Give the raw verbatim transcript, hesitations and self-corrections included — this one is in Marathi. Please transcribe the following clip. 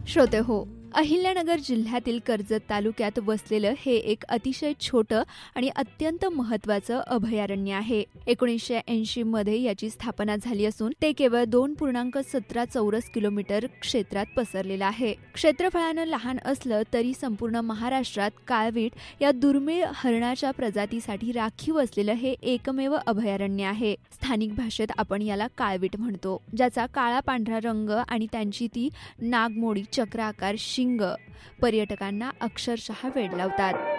श्रोते हो, अहिल्यानगर जिल्ह्यातील कर्जत तालुक्यात वसलेलं हे एक अतिशय छोटं आणि अत्यंत महत्त्वाचं अभयारण्य आहे. एकोणीसशे ऐंशी मध्ये याची स्थापना झाली असून ते केवळ दोन पूर्णांक सतरा चौरस किलोमीटर क्षेत्रात पसरलेलं आहे. क्षेत्रफळानं लहान असलं तरी संपूर्ण महाराष्ट्रात काळवीट या दुर्मिळ हरणाच्या प्रजातीसाठी राखीव असलेलं हे एकमेव अभयारण्य आहे. स्थानिक भाषेत आपण याला काळवीट म्हणतो, ज्याचा काळा पांढरा रंग आणि त्यांची ती नागमोडी चक्राकार शिंग पर्यटकांना अक्षरशः वेड लावतात.